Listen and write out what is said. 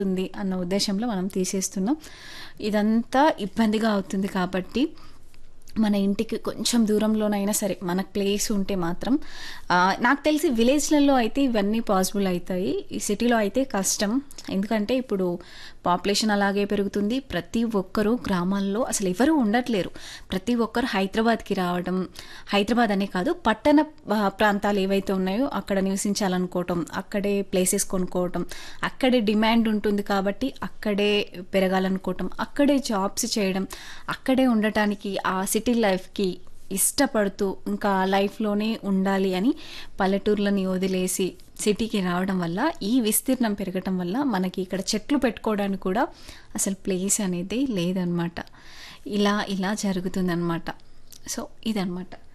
ఉంది అన్న ఉద్దేశంలో మనం తీసేస్తున్నాం. ఇదంతా ఇబ్బందిగా అవుతుంది కాబట్టి మన ఇంటికి కొంచెం దూరంలోనైనా సరే మనకు ప్లేస్ ఉంటే మాత్రం నాకు తెలిసి విలేజ్లలో అయితే ఇవన్నీ పాసిబుల్ అవుతాయి. ఈ సిటీలో అయితే కష్టం. ఎందుకంటే ఇప్పుడు పాపులేషన్ అలాగే పెరుగుతుంది. ప్రతి ఒక్కరూ గ్రామాల్లో అసలు ఎవరు ఉండట్లేరు. ప్రతి ఒక్కరు హైదరాబాద్కి రావడం, హైదరాబాద్ అనే కాదు పట్టణ ప్రాంతాలు ఏవైతే ఉన్నాయో అక్కడ నివసించాలనుకోవటం, అక్కడే ప్లేసెస్ కొనుక్కోవటం, అక్కడే డిమాండ్ ఉంటుంది కాబట్టి అక్కడే పెరగాలనుకోవటం, అక్కడే జాబ్స్ చేయడం, అక్కడే ఉండటానికి ఆ సిటీ లైఫ్కి ఇష్టపడుతూ ఇంకా లైఫ్లోనే ఉండాలి అని పల్లెటూర్లని వదిలేసి సిటీకి రావడం వల్ల ఈ విస్తీర్ణం పెరగటం వల్ల మనకి ఇక్కడ చెట్లు పెట్టుకోవడానికి కూడా అసలు ప్లేస్ అనేది లేదనమాట. ఇలా ఇలా జరుగుతుందన్నమాట. సో ఇదనమాట.